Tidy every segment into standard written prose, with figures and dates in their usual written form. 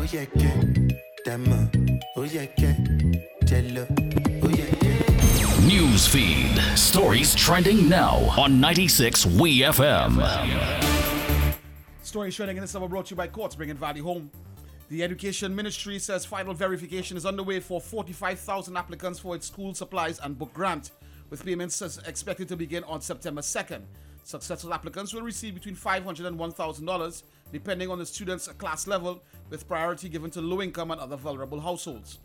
yeah, Dama, oh yeah, Jello, oh yeah. News feed. Stories trending now on 96 WeFM. Stories trending in this summer brought to you by Courts, bringing value home. The Education Ministry says final verification is underway for 45,000 applicants for its school supplies and book grant, with payments expected to begin on September 2nd. Successful applicants will receive between $500 and $1,000, depending on the student's class level, with priority given to low-income and other vulnerable households.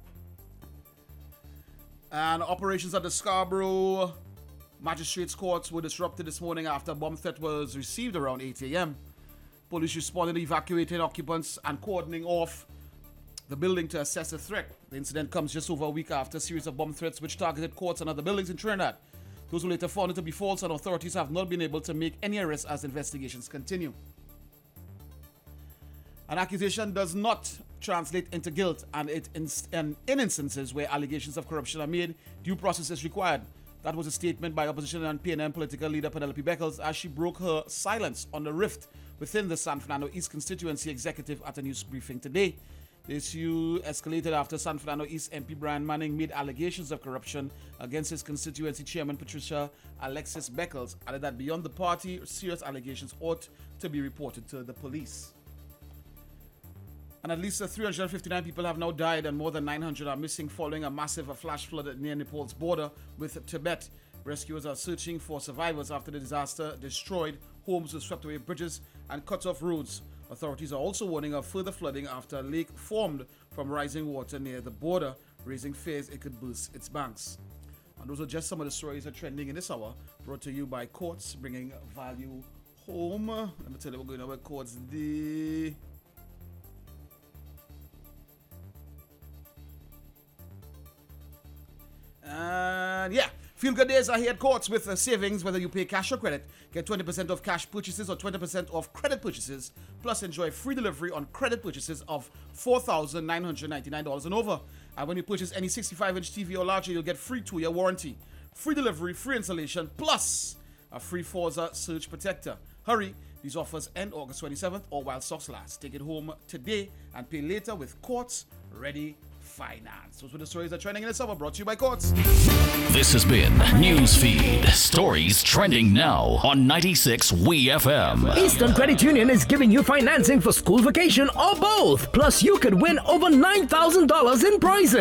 And operations at the Scarborough Magistrates Courts were disrupted this morning after a bomb threat was received around 8 a.m. Police responded, evacuating occupants and cordoning off the building to assess the threat. The incident comes just over a week after a series of bomb threats which targeted courts and other buildings in Trinidad. Those were later found to be false, and authorities have not been able to make any arrests as investigations continue. An accusation does not translate into guilt, and in instances where allegations of corruption are made, due process is required. That was a statement by opposition and PNM political leader Penelope Beckles as she broke her silence on the rift within the San Fernando East constituency executive at a news briefing today. The issue escalated after San Fernando East MP Brian Manning made allegations of corruption against his constituency chairman Patricia Alexis Beckles, added that beyond the party, serious allegations ought to be reported to the police. And at least 359 people have now died and more than 900 are missing following a massive flash flood near Nepal's border with Tibet. Rescuers are searching for survivors after the disaster destroyed homes, swept away bridges, and cut off roads. Authorities are also warning of further flooding after a lake formed from rising water near the border, raising fears it could burst its banks. And those are just some of the stories that are trending in this hour, brought to you by Courts, bringing value home. Let me tell you, we're going over Courts the... And yeah, feel good days are here at Courts with savings, whether you pay cash or credit. Get 20% off cash purchases or 20% off credit purchases, plus enjoy free delivery on credit purchases of $4,999 and over. And when you purchase any 65-inch TV or larger, you'll get free 2-year warranty, free delivery, free installation, plus a free Forza Surge Protector. Hurry, these offers end August 27th or while stocks last. Take it home today and pay later with Courts Ready Finance. Those were the stories that are trending in the summer, brought to you by Courts. This has been Newsfeed. Stories trending now on 96 WeFM. Eastern Credit Union is giving you financing for school vacation or both. Plus, you could win over $9,000 in prizes.